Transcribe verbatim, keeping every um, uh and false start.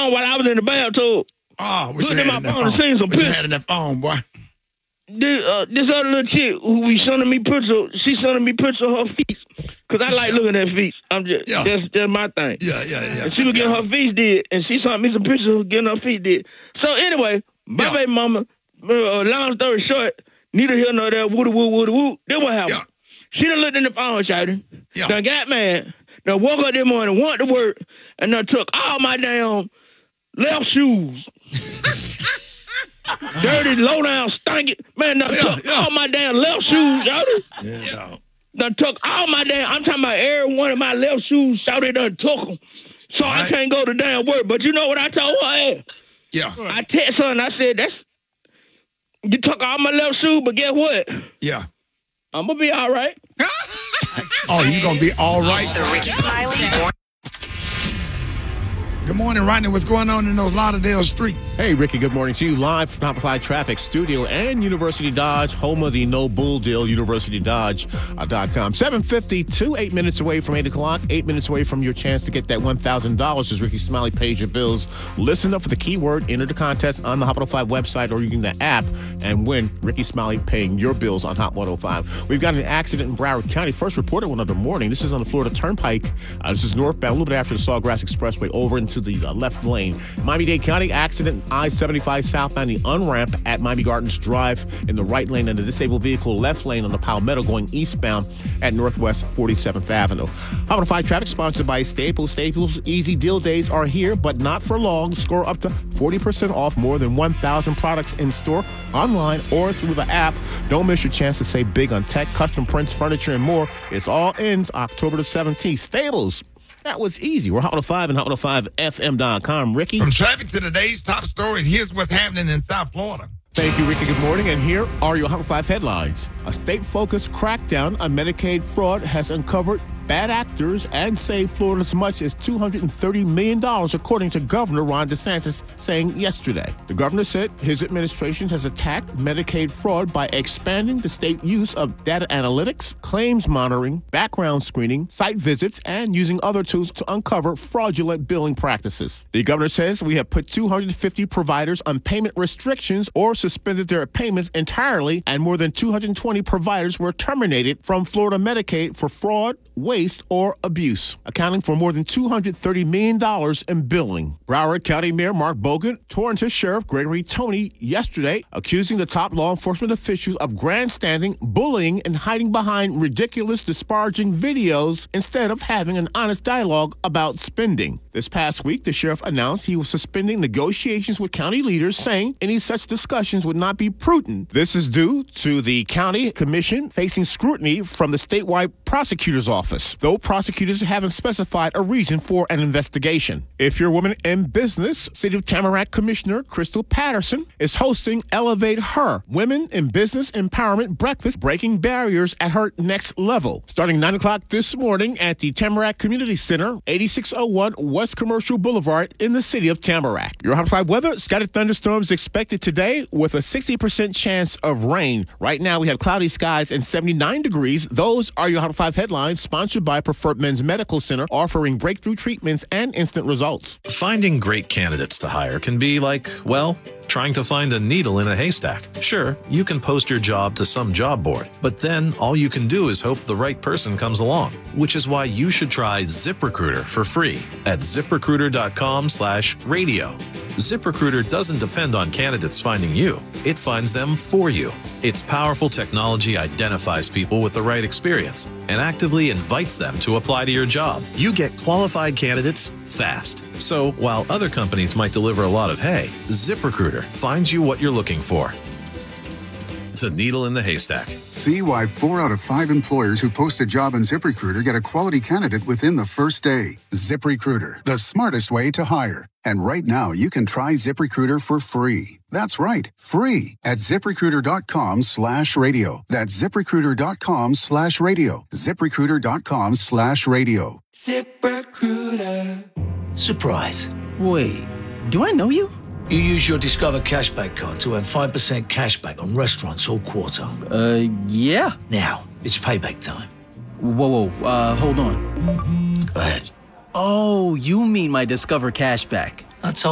phone while I was in the bathtub. Oh, what Looked you at had my in that phone and phone? seen some What you pictures. had in that phone, boy? This, uh, this other little chick who be sending me pictures, she sending me pictures of her feet. Because I like Yeah. looking at feet. I'm just, Yeah. that's, that's my thing. Yeah, yeah, yeah. And she was getting her feet did, and she sent me some pictures of getting her feet did. So anyway, my Yeah. baby mama, uh, long story short, neither here nor there, woody woo, woody woo. Then what happened? Yeah. She done looked in the phone, shouted. Yeah. Done got mad. Done woke up this morning, went to work, and done took all my damn left shoes. Dirty, low down, stinky. Man, done Yeah, took yeah. all my damn left shoes, shouted. Yeah, dog. Done took all my damn, I'm talking about every one of my left shoes, shouted, done took them. So I Right. can't go to damn work. But you know what I told her? Yeah, I text her and I said, that's, you took all my left shoe, but guess what? yeah. I'm going to be all right. Oh, you gonna be all right? The Ricky Smiley Morning. Good morning, Rodney. What's going on in those Lauderdale streets? Hey, Ricky, good morning to you. Live from Top Five Traffic Studio and University Dodge, home of the No Bull Deal, university dodge dot com. seven fifty-two, eight minutes away from eight o'clock, eight minutes away from your chance to get that one thousand dollars as Ricky Smiley pays your bills. Listen up for the keyword, enter the contest on the Hot one oh five website or using the app and win Ricky Smiley paying your bills on Hot one oh five. We've got an accident in Broward County. First reported one other morning. This is on the Florida Turnpike. Uh, this is northbound, a little bit after the Sawgrass Expressway, over into the uh, left lane. Miami-Dade County accident, I seventy-five southbound, the on-ramp at Miami Gardens Drive in the right lane and the disabled vehicle left lane on the Palmetto going eastbound at Northwest forty-seventh Avenue. Hot one oh five traffic sponsored by Staples. Staples Easy Deal Days are here, but not for long. Score up to forty percent off more than one thousand products in store, online, or through the app. Don't miss your chance to save big on tech, custom prints, furniture, and more. It's all ends October the seventeenth. Staples. That was easy. We're Hot one oh five and Hot one oh five F M dot com. Ricky? From traffic to today's top stories, here's what's happening in South Florida. Thank you, Ricky. Good morning. And here are your Hot one oh five headlines. A state-focused crackdown on Medicaid fraud has uncovered bad actors and saved Florida as much as two hundred thirty million dollars, according to Governor Ron DeSantis saying yesterday. The governor said his administration has attacked Medicaid fraud by expanding the state use of data analytics, claims monitoring, background screening, site visits, and using other tools to uncover fraudulent billing practices. The governor says we have put two hundred fifty providers on payment restrictions or suspended their payments entirely, and more than two hundred twenty providers were terminated from Florida Medicaid for fraud, waste, or abuse, accounting for more than two hundred thirty million dollars in billing. Broward County Mayor Mark Bogan tore into Sheriff Gregory Toney yesterday, accusing the top law enforcement officials of grandstanding, bullying, and hiding behind ridiculous, disparaging videos instead of having an honest dialogue about spending. This past week, the sheriff announced he was suspending negotiations with county leaders, saying any such discussions would not be prudent. This is due to the county commission facing scrutiny from the statewide prosecutor's office, though prosecutors haven't specified a reason for an investigation. If you're a woman in business, City of Tamarack Commissioner Crystal Patterson is hosting Elevate Her Women in Business Empowerment Breakfast, breaking barriers at her next level, starting nine o'clock this morning at the Tamarack Community Center, eighty-six oh one West Commercial Boulevard in the city of Tamarack. Your Hot five weather, scattered thunderstorms expected today with a sixty percent chance of rain. Right now we have cloudy skies and seventy-nine degrees. Those are your Hot five headlines, sponsored by Preferred Men's Medical Center, offering breakthrough treatments and instant results. Finding great candidates to hire can be like, well, trying to find a needle in a haystack. Sure, you can post your job to some job board, but then all you can do is hope the right person comes along, which is why you should try ZipRecruiter for free at ZipRecruiter.com slash radio. ZipRecruiter doesn't depend on candidates finding you. It finds them for you. Its powerful technology identifies people with the right experience and actively invites them to apply to your job. You get qualified candidates fast. So while other companies might deliver a lot of hay, ZipRecruiter finds you what you're looking for. The needle in the haystack. See why four out of five employers who post a job on ZipRecruiter get a quality candidate within the first day. ZipRecruiter, the smartest way to hire. And right now, you can try ZipRecruiter for free. That's right, free at ZipRecruiter.com slash radio. That's ZipRecruiter.com slash radio. ZipRecruiter.com slash radio. ZipRecruiter. Surprise. Wait, do I know you? You use your Discover Cashback card to earn five percent cashback on restaurants all quarter. Uh, yeah. Now, it's payback time. Whoa, whoa, uh, hold on. Go ahead. Oh, you mean my Discover Cashback. I told